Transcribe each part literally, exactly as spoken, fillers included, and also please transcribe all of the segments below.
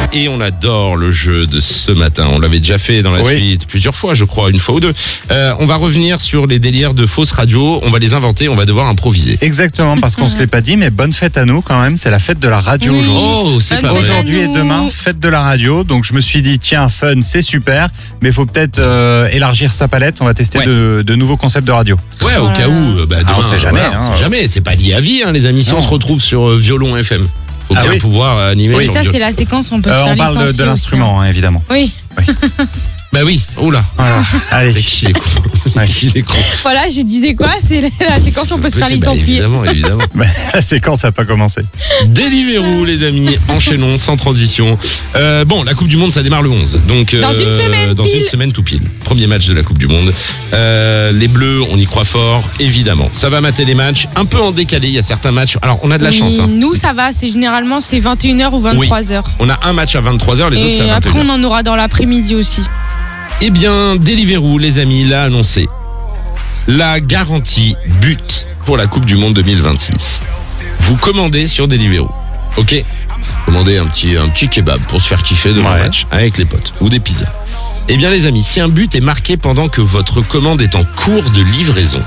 Et on adore le jeu de ce matin. On l'avait déjà fait dans la oui. suite plusieurs fois, je crois, une fois ou deux. Euh, on va revenir sur les délires de fausses radios. On va les inventer, on va devoir improviser. Exactement, parce qu'on se l'est pas dit, mais bonne fête à nous quand même. C'est la fête de la radio Oui. aujourd'hui. Oh, c'est Bonne pas fête vrai. à Aujourd'hui et nous. demain, fête de la radio. Donc je me suis dit, tiens, fun, c'est super, mais il faut peut-être euh, élargir sa palette. On va tester Ouais. de, de nouveaux concepts de radio. Ouais, au Voilà. cas où. Bah, demain, Ah, on sait jamais, voilà, on hein. sait jamais. C'est pas lié à vie, hein, les amis. Si Non. on se retrouve sur euh, Violon F M, faut Ah bien oui. pouvoir animer Oui, sur ça Violon. c'est la séquence, on peut Euh, se faire on parle de, licencier de aussi, l'instrument, hein, évidemment. hein. Oui, Bah oui. Oula. Voilà. Allez. Il est con. Il est con. voilà, je disais quoi? C'est la, la séquence, on peut se faire Bah, licencier. évidemment, évidemment. Bah, la séquence n'a pas commencé. Deliveroo, les amis, enchaînons sans transition. Euh, bon, la Coupe du Monde, ça démarre le onze. Donc, Dans une semaine, Dans pile. une semaine tout pile. Premier match de la Coupe du Monde. Euh, les Bleus, on y croit fort, évidemment. Ça va mater les matchs, un peu en décalé. Il y a certains matchs. Alors, on a de la Oui, chance. Hein. Nous, ça va, c'est généralement c'est vingt et une heures ou vingt-trois heures. On a un match à vingt-trois heures, les autres, c'est Et à après, vingt et une on heures. en aura dans l'après-midi aussi. Eh bien, Deliveroo, les amis, l'a annoncé. La garantie but pour la Coupe du Monde deux mille vingt-six. Vous commandez sur Deliveroo, ok? Commandez un petit, un petit kebab pour se faire kiffer devant Ouais. le match avec les potes ou des pizzas. Eh bien, les amis, si un but est marqué pendant que votre commande est en cours de livraison,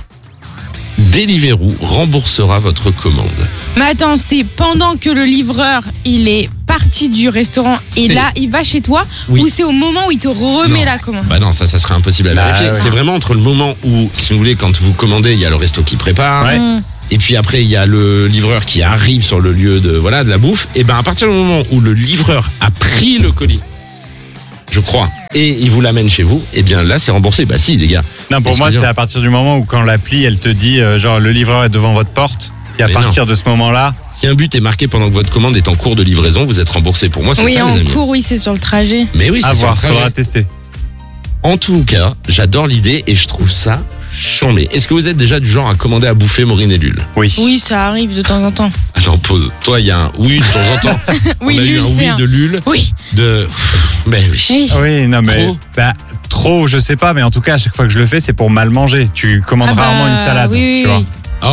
Deliveroo remboursera votre commande. Mais attends, c'est pendant que le livreur il est parti du restaurant et C'est- là il va chez toi, Oui. ou c'est au moment où il te remet Non. la commande? Bah non, ça, ça serait impossible à Bah, vérifier. ouais. C'est vraiment entre le moment où, si vous voulez, quand vous commandez, il y a le resto qui prépare. Ouais. Mmh. Et puis après, il y a le livreur qui arrive sur le lieu de, voilà, de la bouffe. Et ben, à partir du moment où le livreur a pris le colis, je crois, et il vous l'amène chez vous, et bien là, c'est remboursé. Bah si, les gars. Non, pour moi, Excusez-moi. c'est à partir du moment où quand l'appli, elle te dit, euh, genre, le livreur est devant votre porte. Si à Mais partir de ce moment-là, Si un but est marqué pendant que votre commande est en cours de livraison, vous êtes remboursé. Pour moi, c'est Oui, ça, en les amis. cours, oui, c'est sur le trajet. Mais oui, à c'est sur le voir, trajet. faudra tester. En tout cas, j'adore l'idée et je trouve ça chambé. Est-ce que vous êtes déjà du genre à commander à bouffer, Maureen et Lul? Oui. Oui, ça arrive de temps en temps. Attends, pause. Toi, il y a un oui de temps en temps. Oui, On a eu Lul, un c'est oui un- de Lul. Oui, De. Ben oui. oui. Ah oui, non, mais. Trop. Bah, trop, je sais pas, mais en tout cas, à chaque fois que je le fais, c'est pour mal manger. Tu commandes Ah bah, rarement une salade, oui, oui, tu vois. oui.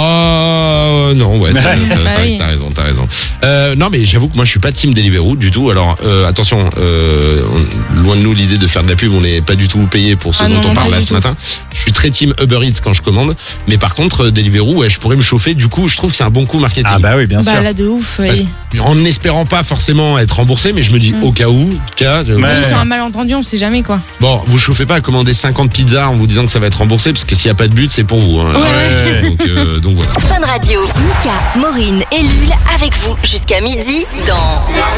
Oh non, ouais, t'as, t'as- Bah t'as- oui. t'as raison, t'as raison. Euh, non, mais j'avoue que moi je suis pas team Deliveroo du tout. Alors euh, attention, euh, on- loin de nous l'idée de faire de la pub, on n'est pas du tout payé pour ce Ah dont non, on non, parle pas là du ce tout. matin. Je suis très team Uber Eats quand je commande, mais par contre euh, Deliveroo, ouais, je pourrais me chauffer. Du coup, je trouve que c'est un bon coup marketing. Ah bah oui, bien Bah sûr. là de ouf. Parce oui. que, en n'espérant pas forcément être remboursé, mais je me dis Mm. au cas où, cas. je- Ouais. Oui, sur un malentendu, on sait jamais quoi. Bon, vous chauffez pas à commander cinquante pizzas en vous disant que ça va être remboursé, parce que s'il y a pas de but, c'est pour vous. Hein. Ouais, ouais. Donc, euh, donc voilà. Fun Radio, Mika, Maureen et Lul avec vous jusqu'à midi dans